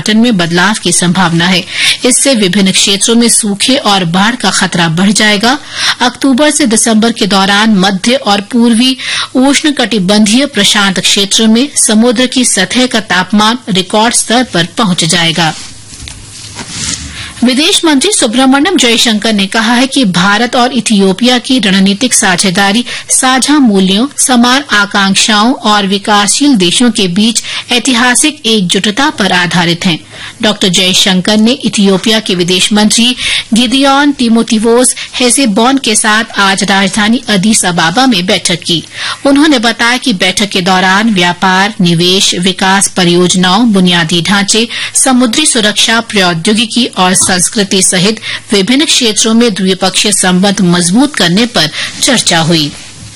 Pattern में बदलाव की संभावना है। इससे विभिन्न क्षेत्रों में सूखे और बाढ़ का खतरा बढ़ जाएगा। अक्टूबर से दिसंबर के दौरान मध्य और पूर्वी उष्णकटिबंधीय प्रशांत क्षेत्र में समुद्र की सतह का तापमान रिकॉर्ड स्तर पर पहुंच जाएगा। विदेश मंत्री सुब्रमण्यम जयशंकर ने कहा है कि भारत और इथियोपिया की रणनीतिक साझेदारी साझा मूल्यों, समान आकांक्षाओं और विकासशील देशों के बीच ऐतिहासिक एकजुटता पर आधारित है। डॉ जयशंकर ने इथियोपिया के विदेश मंत्री गिदियोन टिमोथीवोस हेजेबॉन के साथ आज राजधानी अदीस अबाबा में बैठक की। उन्होंने बताया कि बैठक के दौरान व्यापार, निवेश, विकास परियोजनाओं, बुनियादी ढांचे, समुद्री सुरक्षा, प्रौद्योगिकी और संस्कृति सहित विभिन्न क्षेत्रों में द्विपक्षीय संबंध मजबूत करने पर चर्चा हुई।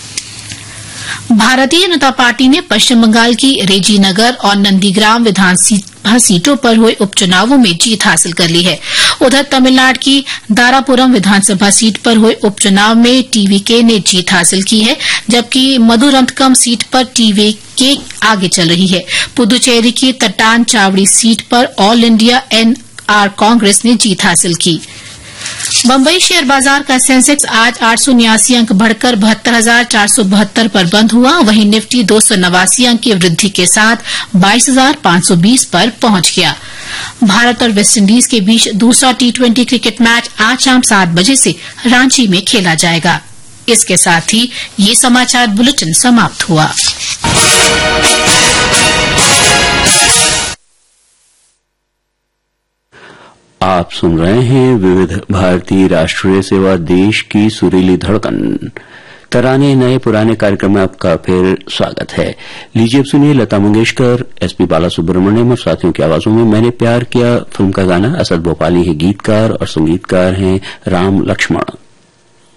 भारतीय जनता पार्टी ने पश्चिम बंगाल की रेजीनगर और नंदीग्राम विधानसभा सीटों पर हुए उपचुनावों में जीत हासिल कर ली है। उधर तमिलनाडु की दारापुरम विधानसभा सीट पर हुए उपचुनाव में टीवीके ने जीत हासिल की है, जबकि मधुरंतकम सीट पर टीवीके आगे चल रही है। पुदुचेरी की तट्टान चावड़ी सीट पर ऑल इंडिया एनआर कांग्रेस ने जीत हासिल की। बम्बई शेयर बाजार का सेंसेक्स आज 889 अंक बढ़कर 72,472 पर बंद हुआ। वहीं निफ्टी 289 अंक की वृद्धि के साथ 22,520 पर पहुंच गया। भारत और वेस्टइंडीज के बीच दूसरा टी20 क्रिकेट मैच आज शाम 7 बजे से रांची में खेला जाएगा। इसके साथ ही ये समाचार बुलेटिन समाप्त हुआ। आप सुन रहे हैं विविध भारती राष्ट्रीय सेवा, देश की सुरीली धड़कन। तराने नए पुराने कार्यक्रम में आपका फिर स्वागत है। लीजिए अब सुनिए लता मंगेशकर, एसपी बालासुब्रमण्यम और साथियों की आवाजों में मैंने प्यार किया फिल्म का गाना। असद भोपाली है गीतकार और संगीतकार हैं राम लक्ष्मण।